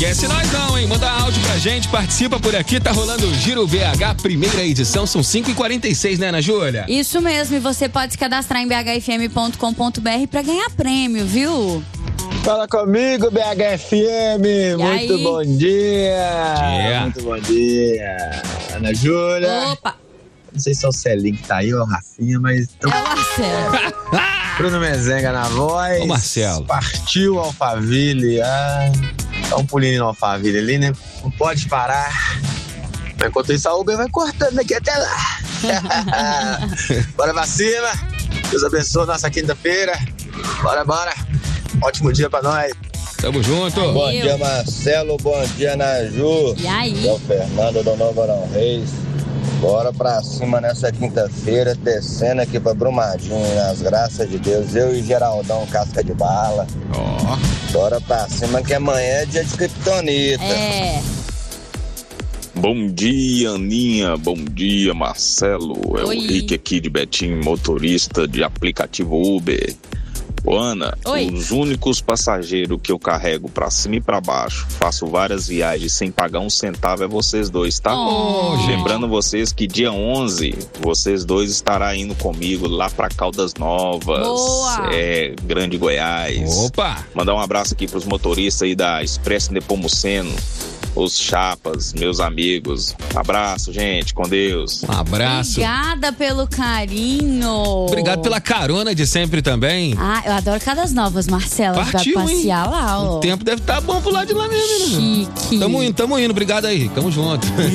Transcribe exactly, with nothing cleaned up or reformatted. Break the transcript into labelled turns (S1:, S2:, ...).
S1: Esquece nós não, hein? Manda áudio pra gente, participa por aqui, tá rolando o Giro B H, primeira edição, são cinco e quarenta e seis, né, Ana Júlia?
S2: Isso mesmo, e você pode se cadastrar em b h f m ponto com ponto b r pra ganhar prêmio, viu?
S3: Fala comigo, B H F M,
S2: E
S3: muito
S2: aí?
S3: bom dia,
S1: dia.
S3: muito bom dia, Ana Júlia.
S2: Opa,
S3: Não sei se é o Celinho que tá aí ou o Rafinha, mas...
S2: é o Marcelo.
S3: Bruno Mezenga na voz.
S1: Ô, Marcelo.
S3: Partiu Alphaville. Ah, dá um pulinho no Alphaville ali, né? Não pode parar. Mas enquanto isso, a Uber vai cortando aqui até lá. Bora pra cima. Deus abençoe nossa quinta-feira. Bora, bora. Ótimo dia pra nós.
S1: Tamo junto.
S2: Bom
S4: Bom dia, Marcelo. Bom dia, Naju.
S2: E aí?
S4: É o Fernando do Novo Arão Reis. Bora pra cima nessa quinta-feira, descendo aqui pra Brumadinho, nas graças de Deus. Eu e Geraldão, casca de bala.
S1: Ó,
S4: Bora pra cima que amanhã é dia de criptonita.
S2: É,
S5: Bom dia, Aninha. Bom dia, Marcelo. É
S2: Oi.
S5: o Rick aqui de Betim, motorista de aplicativo Uber. Ô, Ana,
S2: Oi.
S5: os únicos passageiros que eu carrego pra cima e pra baixo, faço várias viagens sem pagar um centavo, é vocês dois, tá?
S2: Oh, gente.
S5: Lembrando vocês que dia onze, vocês dois estarão indo comigo lá pra Caldas Novas.
S2: Boa.
S5: É, Grande Goiás.
S1: opa.
S5: Mandar um abraço aqui pros motoristas aí da Expresso Nepomuceno, os chapas, meus amigos. Abraço, gente, com Deus.
S1: Um abraço.
S2: Obrigada pelo carinho.
S1: Obrigado pela carona de sempre também.
S2: Ah, eu adoro Caldas Novas, Marcela.
S1: Partiu,
S2: Vai passear
S1: hein?
S2: lá, ó.
S1: O tempo deve estar bom pro lado de lá mesmo, né?
S2: Chique.
S1: Tamo indo, tamo indo. Obrigado aí. Tamo junto.